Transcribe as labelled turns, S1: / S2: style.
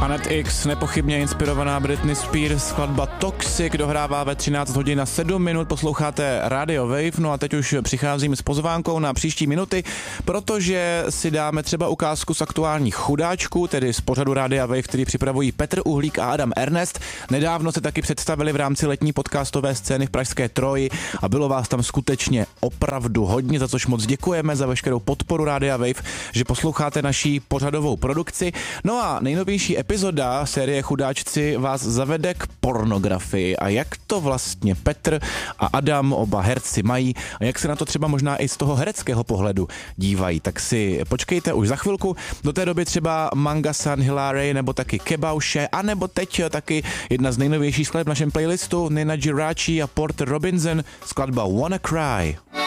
S1: Annet X, nepochybně inspirovaná Britney Spears, skladba Toxic dohrává ve 13 hodin a 7 minut, posloucháte Radio Wave, no a teď už přicházím s pozvánkou na příští minuty, protože si dáme třeba ukázku z aktuálních chudáčků, tedy z pořadu Radia Wave, který připravují Petr Uhlík a Adam Ernest. Nedávno se taky představili v rámci letní podcastové scény v pražské Troji a bylo vás tam skutečně opravdu hodně, za což moc děkujeme za veškerou podporu Radia Wave, že posloucháte naší pořadovou produkci. No a nejnovější epizoda série Chudáčci vás zavede k pornografii a jak to vlastně Petr a Adam, oba herci, mají a jak se na to třeba možná i z toho hereckého pohledu dívají. Tak si počkejte už za chvilku, do té doby třeba Manga San Hilary nebo taky Kebauše, a nebo teď taky jedna z nejnovějších skladeb v našem playlistu Nina Girachi a Porter Robinson, skladba Wanna Cry.